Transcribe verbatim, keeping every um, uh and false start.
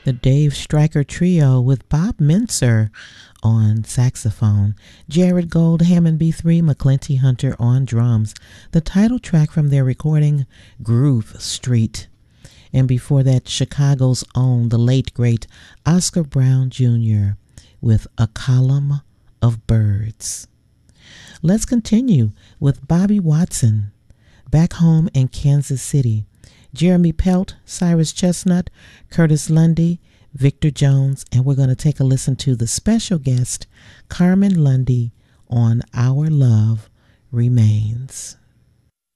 The Dave Stryker Trio with Bob Mintzer on saxophone, Jared Gold, Hammond B three, McClinty Hunter on drums. The title track from their recording, Groove Street. And before that, Chicago's own, the late great Oscar Brown Junior with A Column of Birds. Let's continue with Bobby Watson, Back Home in Kansas City. Jeremy Pelt, Cyrus Chestnut, Curtis Lundy, Victor Jones, and we're going to take a listen to the special guest, Carmen Lundy, on Our Love Remains.